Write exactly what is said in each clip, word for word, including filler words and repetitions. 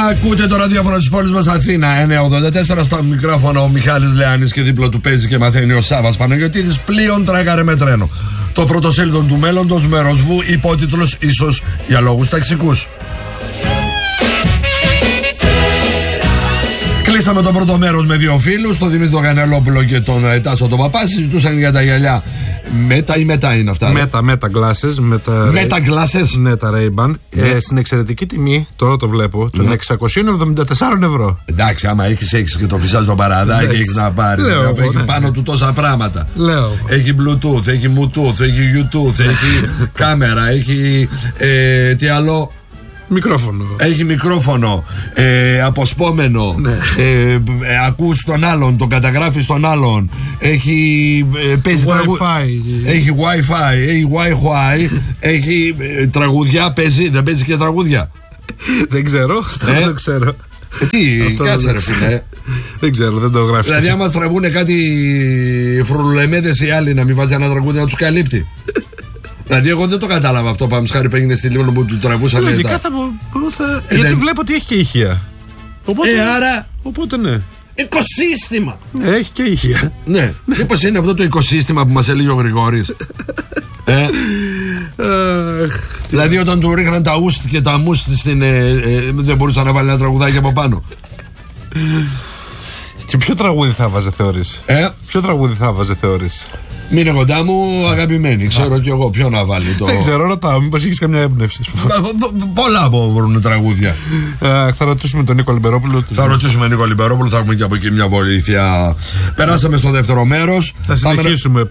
Ακούτε το ραδιόφωνο της πόλης μας Αθήνα εννιακόσια ογδόντα τέσσερα, στα μικρόφωνα ο Μιχάλης Λεάνης και δίπλο του παίζει και μαθαίνει ο Σάββας Παναγιωτίδης. Πλοίον τρέγαρε με τρένο. Το πρωτοσέλιδο του μέλλοντος με ροσβού, υπότιτλος ίσως για λόγους ταξικούς. Κλείσαμε το πρώτο μέρος με δύο φίλους, τον Δημήτρη Κανελόπουλο και τον Τάσο τον Παπά. Συζητούσαν για τα γυαλιά. Μέτα ή μετά είναι αυτά? Μέτα, μέτα glasses. Μέτα glasses. Ναι, τα Ray-Ban. Ναι. Ε, στην εξαιρετική τιμή, τώρα το βλέπω, των ναι. εξακόσια εβδομήντα τέσσερα ευρώ. Εντάξει, άμα έχεις, έχεις και το φυσάς το παραδάκι, έχεις να πάρεις. Λέω, έχει ναι. πάνω του τόσα πράγματα. Λέω. Έχει Bluetooth, έχει Bluetooth, έχει YouTube, έχει κάμερα, έχει. Ε, τι άλλο. Μικρόφωνο. Έχει μικρόφωνο, ε, αποσπόμενο, ναι. ε, ε, ακούς τον άλλον, τον καταγράφεις τον άλλον. Έχει ε, παίζει τραγου... Έχει Wi-Fi, έχει Wi-Fi, έχει ε, τραγουδιά, παίζει, δεν παίζει και τραγούδια? Δεν ξέρω, αυτό ε? δεν ξέρω. Ε, τι, κάτσε ρε φίλε. Δεν ξέρω, δεν το γράφει. Δηλαδή άμα τραβούνε κάτι φρουλεμέδες οι άλλοι να μην βάζει ένα τραγούδι να τους καλύπτει. Δηλαδή, εγώ δεν το κατάλαβα αυτό. Πάμε σχάρι που έγινε στη Λίμνο που του τραβούσαν. Λογικά θα, θα... Ε, γιατί δεν... βλέπω ότι έχει και ηχεία. Οπότε, ε, άρα. Οπότε ναι. Οικοσύστημα. Ναι, έχει και ηχεία. Ναι. Μήπως είναι αυτό το οικοσύστημα που μας έλεγε ο Γρηγόρης? ε. Δηλαδή, όταν του ρίχναν τα ουστ και τα μουστ στην. Ε, ε, δεν μπορούσαν να βάλει ένα τραγουδάκι από πάνω. Και ποιο τραγούδι θα βάζε, θεωρείς? Ε? Ποιο τραγούδι θα βάζε, θεωρείς? Μείνε κοντά μου, αγαπημένη. Ξέρω κι εγώ ποιο να βάλει το. Δεν ξέρω, ρωτάω. Μήπως έχεις καμιά έμπνευση? Πολλά μπορούν τραγούδια. Θα ρωτήσουμε τον Νίκο Λιμπερόπουλο. Θα ρωτήσουμε τον Νίκο Λιμπερόπουλο, θα έχουμε και από εκεί μια βοήθεια. Περάσαμε στο δεύτερο μέρος. Θα συνεχίσουμε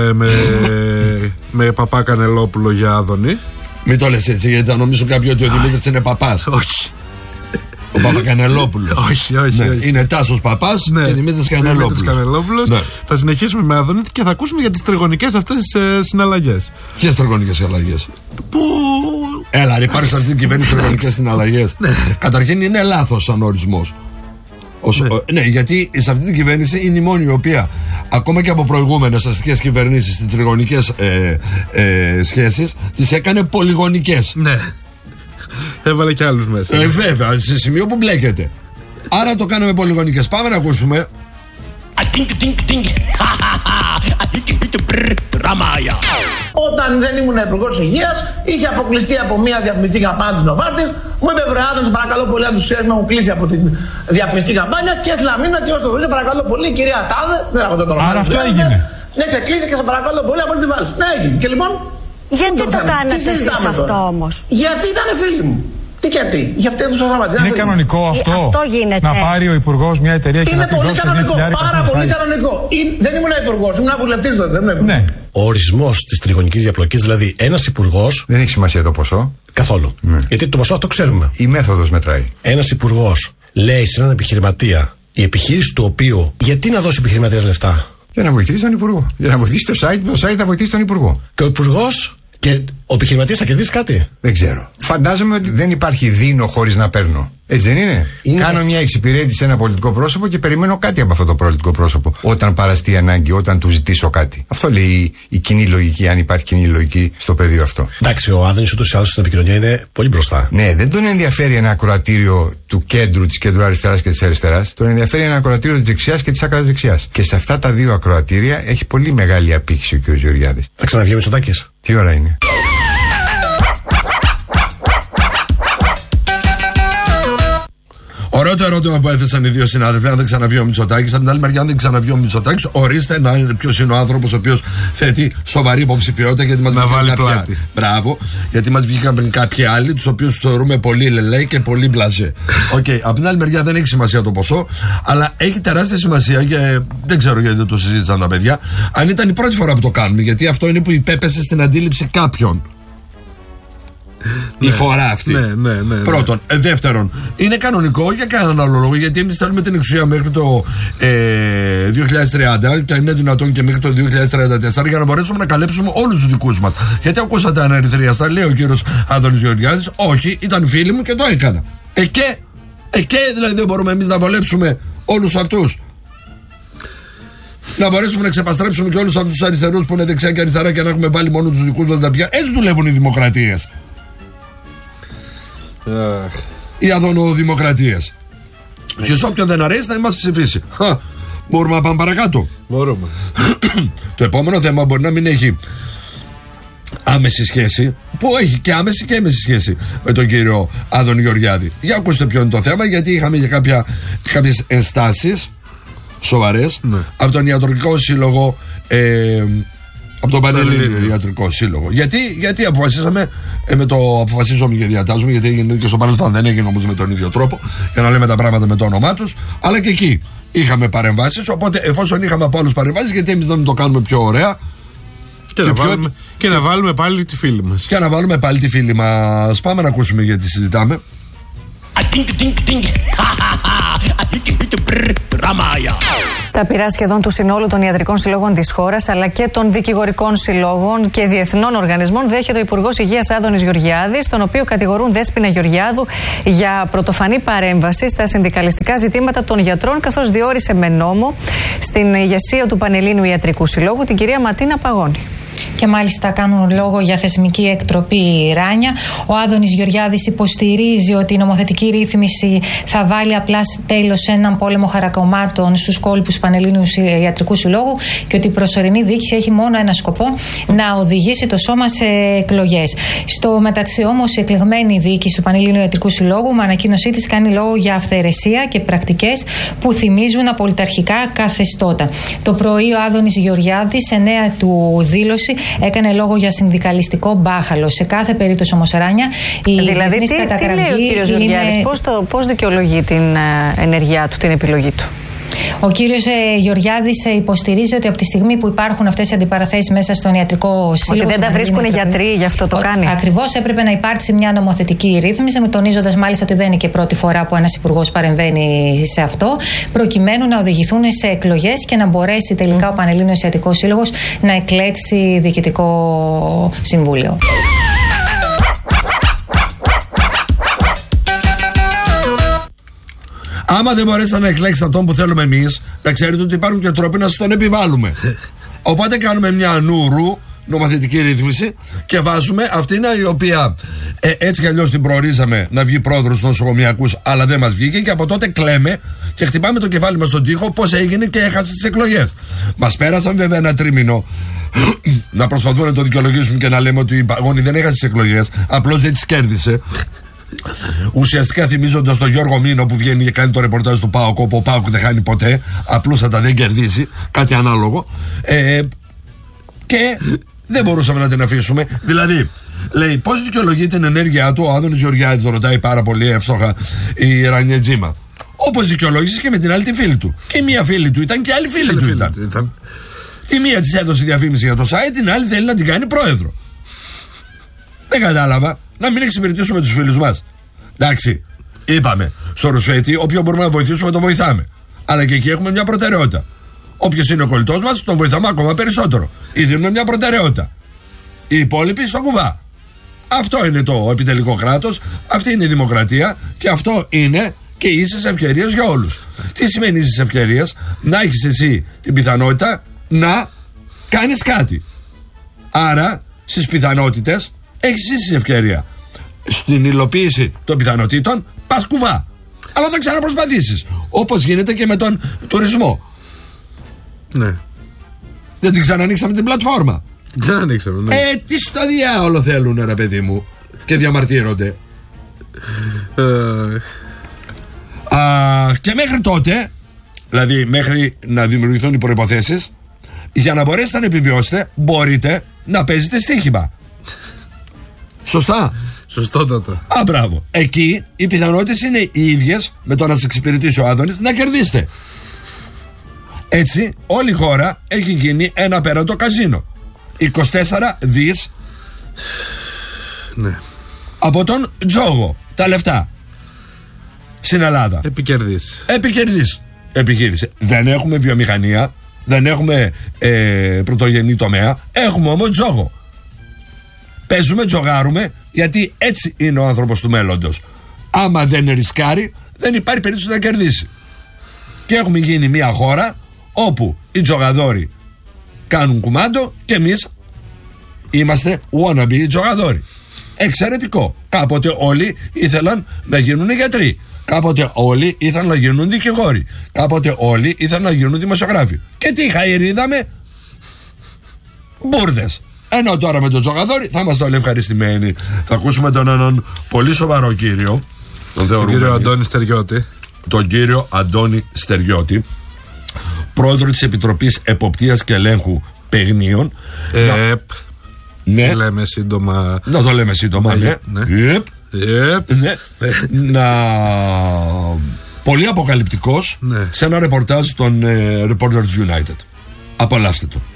με Παπά Κανελόπουλο για Άδωνη. Μην το λες έτσι, γιατί θα νομίζουν κάποιοι ότι ο Δημήτρης είναι παπάς. Όχι. Ο Παπακανελόπουλος. Όχι, όχι, ναι. όχι. Είναι Τάσος Παπάς ναι. και Δημήτρης Κανελόπουλος. Ναι. Θα συνεχίσουμε με Άδωνη και θα ακούσουμε για τις τριγωνικές αυτές ε, συναλλαγές. Ποιες τριγωνικές συναλλαγές? Που. Έλα, υπάρχει σε αυτή την κυβέρνηση τριγωνικές συναλλαγές. Ναι. Καταρχήν είναι λάθος σαν ορισμός. Ως, ναι. Ο, ναι, γιατί σε αυτή την κυβέρνηση είναι η μόνη η οποία ακόμα και από προηγούμενες αστικές κυβερνήσεις τις τριγωνικές ε, ε, σχέσεις τις έκανε πολυγωνικές. Ναι. Έβαλε και άλλους μέσα. Ε, βέβαια, σε σημείο που μπλέκεται. Άρα το κάναμε πολυγωνικές. Πάμε να ακούσουμε. Όταν δεν ήμουν υπουργός υγείας, είχε αποκλειστεί από μια διαφημιστική καμπάνια του Νοβάρτης. Μου είπε βρεάδων, παρακαλώ πολύ, αν τους ξέρεις, μου κλείσει από την διαφημιστική καμπάνια. Και έτσι να μείνω και ως το βρίζω, παρακαλώ πολύ, κυρία Τάδε. Δεν έχω το όνομα. Άρα αυτό έγινε. Ναι, και κλείσει και σε παρακαλώ πολύ, από τη βάλεις. Ναι, έγινε. Και λοιπόν. Γιατί το, το κάνατε εσείς αυτό όμως? Γιατί ήταν φίλοι μου. Τι και τι, για αυτή του γραμματεία. Είναι κανονικό αυτό? Αυτό γίνεται. Να πάρει ο υπουργός μια εταιρεία και είναι να πει δώσει δύο χιλιάδες? Είναι πολύ κανονικό, πάρα πολύ κανονικό. Δεν ήμουν υπουργός, ήμουν βουλευτής τότε. Δεν ναι. Ο ορισμός της τριγωνικής διαπλοκής, δηλαδή ένας υπουργός. Δεν έχει σημασία το ποσό. Καθόλου. Ναι. Γιατί το ποσό αυτό ξέρουμε. Η μέθοδος μετράει. Ένας υπουργός λέει σε έναν επιχειρηματία, η επιχείρηση του οποίου. Γιατί να δώσει επιχειρηματίας λεφτά? Για να βοηθήσει τον υπουργό. Για να βοηθήσει το site, το site θα βοηθήσει τον υπουργό. Και ο υπουργός. Και ο επιχειρηματίας θα κερδίσει κάτι? Δεν ξέρω. Φαντάζομαι ότι δεν υπάρχει δίνω χωρίς να παίρνω. Έτσι δεν είναι? είναι? Κάνω μια εξυπηρέτηση σε ένα πολιτικό πρόσωπο και περιμένω κάτι από αυτό το πολιτικό πρόσωπο. Όταν παραστεί ανάγκη, όταν του ζητήσω κάτι. Αυτό λέει η κοινή λογική, αν υπάρχει κοινή λογική στο πεδίο αυτό. Εντάξει, ο Άδωνης ούτως ή άλλως στην επικοινωνία είναι πολύ μπροστά. Ναι, δεν τον ενδιαφέρει ένα ακροατήριο του κέντρου, της κέντρου αριστεράς και της αριστεράς. Τον ενδιαφέρει ένα ακροατήριο της δεξιάς και της άκρας δεξιάς. Και σε αυτά τα δύο ακροατήρια έχει πολύ μεγάλη απήχηση ο κ. Γεωργιάδης. Θα ξαναβγεί ο Μητσοτάκης? Τι ώρα είναι? Ωραίο το ερώτημα που έθεσαν οι δύο συνάδελφοι. Αν δεν ξαναβγεί ο Μητσοτάκης, από την άλλη μεριά, αν δεν ξαναβγεί ο Μητσοτάκης, ορίστε να είναι ποιος είναι ο άνθρωπος ο οποίος θέτει σοβαρή υποψηφιότητα, γιατί μας βγήκαν κάποια. Μπράβο, γιατί μας βγήκαν πριν κάποιοι άλλοι, τους οποίους θεωρούμε πολύ λελέ και πολύ μπλαζέ. Οκ, okay. Από την άλλη μεριά δεν έχει σημασία το ποσό, αλλά έχει τεράστια σημασία και δεν ξέρω γιατί δεν το συζήτησαν τα παιδιά. Αν ήταν η πρώτη φορά που το κάνουμε, γιατί αυτό είναι που υπέπεσε στην αντίληψη κάποιων. Η ναι, φορά αυτή. Ναι, ναι, ναι, ναι. Πρώτον. Ε, δεύτερον, είναι κανονικό για κανέναν άλλο λόγο, γιατί εμείς θέλουμε την εξουσία μέχρι το ε, δύο χιλιάδες τριάντα και αν είναι δυνατόν και μέχρι το δύο χιλιάδες τριάντα τέσσερα για να μπορέσουμε να καλύψουμε όλους τους δικούς μας. Γιατί ακούσατε αναρρυθρίαστα, λέει ο κύριος Άδωνης Γεωργιάδης, όχι, ήταν φίλοι μου και το έκανα. Ε, και, ε, και δηλαδή δεν μπορούμε εμείς να βολέψουμε όλους αυτούς. Να μπορέσουμε να ξεπαστρέψουμε και όλους αυτούς τους αριστερούς που είναι δεξιά και αριστερά και να έχουμε βάλει μόνο τους δικούς μας να πια. Έτσι δουλεύουν οι δημοκρατίες. οι αδωνοδημοκρατίες. Και σε όποιον δεν αρέσει να μας ψηφίσει. Χα, μπορούμε να πάμε παρακάτω. Μπορούμε. Το επόμενο θέμα μπορεί να μην έχει άμεση σχέση, που έχει και άμεση και έμεση σχέση με τον κύριο Άδωνη Γεωργιάδη. Για ακούστε ποιο είναι το θέμα, γιατί είχαμε και κάποια, κάποιες ενστάσεις σοβαρές, ναι, από τον Ιατρικό Σύλλογο, ε, από τον Πανελλήνιο Ιατρικό Σύλλογο. Γιατί, γιατί αποφασίσαμε, ε, με το αποφασίζομαι και διατάζουμε, γιατί έγινε και στο παρελθόν, δεν έγινε όμως με τον ίδιο τρόπο, για να λέμε τα πράγματα με το όνομά τους, αλλά και εκεί είχαμε παρεμβάσεις. Οπότε, εφόσον είχαμε από άλλους παρεμβάσεις, γιατί εμείς δεν το κάνουμε πιο ωραία. Και, και, να πιο... βάλουμε, και να βάλουμε πάλι τη φίλη μας. Και να βάλουμε πάλι τη φίλη μας. Πάμε να ακούσουμε γιατί συζητάμε. Τα πειρά σχεδόν του συνόλου των ιατρικών συλλόγων της χώρας, αλλά και των δικηγορικών συλλόγων και διεθνών οργανισμών, δέχεται ο Υπουργός Υγείας Άδωνης Γεωργιάδης, τον οποίο κατηγορούν Δέσποινα Γεωργιάδου για πρωτοφανή παρέμβαση στα συνδικαλιστικά ζητήματα των γιατρών, καθώς διόρισε με νόμο στην ηγεσία του Πανελλήνιου Ιατρικού Συλλόγου την κυρία Ματίνα Παγώνη. Και μάλιστα κάνουν λόγο για θεσμική εκτροπή ράνια. Ο Άδωνης Γεωργιάδης υποστηρίζει ότι η νομοθετική ρύθμιση θα βάλει απλά τέλος σε έναν πόλεμο χαρακωμάτων στους κόλπους του Πανελλήνιου Ιατρικού Συλλόγου και ότι η προσωρινή διοίκηση έχει μόνο ένα σκοπό, να οδηγήσει το σώμα σε εκλογές. Στο μεταξύ όμως η εκλεγμένη διοίκηση του Πανελλήνιου Ιατρικού Συλλόγου με ανακοίνωσή της κάνει λόγο για αυθαιρεσία και πρακτικές που θυμίζουν απολυταρχικά καθεστώτα. Το πρωί ο Άδωνης Γεωργιάδης σε νέα του δήλωση έκανε λόγο για συνδικαλιστικό μπάχαλο. Σε κάθε περίπτωση όμως, Ράνια, η δηλαδή, τι, τι λέει ο κύριος είναι... Γεωργιάδης, πώς, το, πώς δικαιολογεί την uh, ενεργειά του, την επιλογή του? Ο κύριος ε, Γεωργιάδης ε, υποστηρίζει ότι από τη στιγμή που υπάρχουν αυτές οι αντιπαραθέσεις μέσα στον ιατρικό σύλλογο. Ότι δεν τα βρίσκουν οι γιατροί, γι' αυτό το κάνει. Ακριβώς, έπρεπε να υπάρξει μια νομοθετική ρύθμιση, τονίζοντας μάλιστα ότι δεν είναι και πρώτη φορά που ένας υπουργός παρεμβαίνει σε αυτό, προκειμένου να οδηγηθούν σε εκλογές και να μπορέσει τελικά mm. ο Πανελλήνιος Ιατρικός Σύλλογος να εκλέξει διοικητικό συμβούλιο. Άμα δεν μπορέσετε να εκλέξετε αυτόν που θέλουμε εμείς, να ξέρετε ότι υπάρχουν και τρόποι να σας τον επιβάλλουμε. Οπότε κάνουμε μια νουρού νομοθετική ρύθμιση και βάζουμε αυτήν η οποία ε, έτσι κι αλλιώς την προορίζαμε να βγει πρόεδρος των νοσοκομιακούς, αλλά δεν μας βγήκε και από τότε κλαίμε και χτυπάμε το κεφάλι μας στον τοίχο πώς έγινε και έχασε τις εκλογές. Μας πέρασαν βέβαια ένα τρίμηνο να προσπαθούμε να το δικαιολογήσουμε και να λέμε ότι η Παγώνη δεν έχασε τις εκλογές, απλώς δεν τις κέρδισε. Ουσιαστικά θυμίζοντας τον Γιώργο Μήνο που βγαίνει και κάνει το ρεπορτάζ του ΠΑΟΚ, όπου ο ΠΑΟΚ δεν χάνει ποτέ, απλούστατα δεν κερδίσει, κάτι ανάλογο. Ε, και δεν μπορούσαμε να την αφήσουμε. Δηλαδή, λέει, πώς δικαιολογεί την ενέργειά του ο Άδωνης Γεωργιάδης, το ρωτάει πάρα πολύ εύστοχα η Ράνια Τζίμα. Όπως δικαιολόγησε και με την άλλη τη φίλη του. Και μία φίλη του ήταν και άλλη φίλη, φίλη του ήταν. Του ήταν. Τη μία της έδωσε διαφήμιση για το site, την άλλη θέλει να την κάνει πρόεδρο. Δεν κατάλαβα. Να μην εξυπηρετήσουμε τους φίλους μας. Εντάξει, είπαμε στο Ρουσφέτη, όποιον μπορούμε να βοηθήσουμε τον βοηθάμε. Αλλά και εκεί έχουμε μια προτεραιότητα. Όποιος είναι ο κολλητός μας, τον βοηθάμε ακόμα περισσότερο. Ή δίνουμε μια προτεραιότητα. Οι υπόλοιποι στο κουβά. Αυτό είναι το επιτελικό κράτος, αυτή είναι η δημοκρατία και αυτό είναι και ίσες ευκαιρίες για όλους. Τι σημαίνει ίσες ευκαιρίες? Να έχεις εσύ την πιθανότητα να κάνεις κάτι. Άρα στις πιθανότητες έχεις ίση ευκαιρία. Στην υλοποίηση των πιθανότητων πας κουβά. Αλλά θα ξαναπροσπαθήσεις. Όπως γίνεται και με τον τουρισμό. Ναι. Δεν την ξανανοίξαμε την πλατφόρμα. Την ξανανοίξαμε, ναι. Ε, τι στο διάολο θέλουν, ρε παιδί μου. Και διαμαρτύρονται. Α, και μέχρι τότε, δηλαδή μέχρι να δημιουργηθούν οι προϋποθέσεις, για να μπορέσετε να επιβιώσετε, μπορείτε να παίζετε στοίχημα. Σωστά. Σωστότατα. Α, μπράβο. Εκεί οι πιθανότητες είναι οι ίδιες με το να σε εξυπηρετήσει ο Άδωνης να κερδίσετε. Έτσι, όλη η χώρα έχει γίνει ένα πέρατο καζίνο. είκοσι τέσσερα δις ναι. από τον τζόγο. Τα λεφτά στην Ελλάδα. Επικερδής. Επικερδής επιχείρηση. Δεν έχουμε βιομηχανία, δεν έχουμε ε, πρωτογενή τομέα, έχουμε όμως τζόγο. Παίζουμε, τζογάρουμε, γιατί έτσι είναι ο άνθρωπος του μέλλοντος. Άμα δεν ρισκάρει, δεν υπάρχει περίπτωση να κερδίσει. Και έχουμε γίνει μια χώρα όπου οι τζογαδόροι κάνουν κουμάντο και εμείς είμαστε wannabe τζογαδόροι. Εξαιρετικό. Κάποτε όλοι ήθελαν να γίνουν γιατροί. Κάποτε όλοι ήθελαν να γίνουν δικηγόροι. Κάποτε όλοι ήθελαν να γίνουν δημοσιογράφοι. Και τι χαΐρι είδαμε? Μπούρδες. Ενώ τώρα με τον Τζογαδόρη θα είμαστε όλοι ευχαριστημένοι. Θα ακούσουμε τον έναν πολύ σοβαρό κύριο, τον, τον κύριο Αντώνη Στεριώτη. Τον κύριο Αντώνη Στεριώτη, πρόεδρο της Επιτροπής Εποπτείας και Ελέγχου Παιγνίων. ΕΕΠ. Ναι. Το λέμε σύντομα. Να το λέμε σύντομα, ναι. ναι. ΕΕΠ. ΕΕΠ. Ναι. Να... Πολύ αποκαλυπτικός, ναι, σε ένα ρεπορτάζ των ε, Reporters United. Απολαύστε το.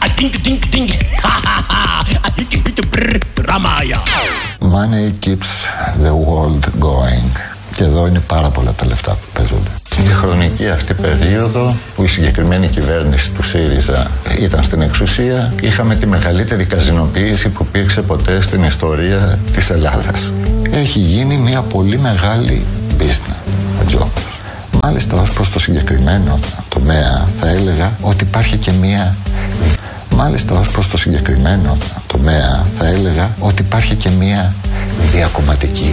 Money keeps the world going. Και εδώ είναι πάρα πολλά τα λεφτά που παίζονται. Στη χρονική αυτή περίοδο που η συγκεκριμένη κυβέρνηση του ΣΥΡΙΖΑ ήταν στην εξουσία, είχαμε τη μεγαλύτερη καζινοποίηση που υπήρξε ποτέ στην ιστορία της Ελλάδας. Έχει γίνει μια πολύ μεγάλη business job. Μάλιστα ως προς το συγκεκριμένο τομέα θα έλεγα ότι υπάρχει και μια... Μάλιστα ως προς το συγκεκριμένο τομέα θα έλεγα ότι υπάρχει και μια διακομματική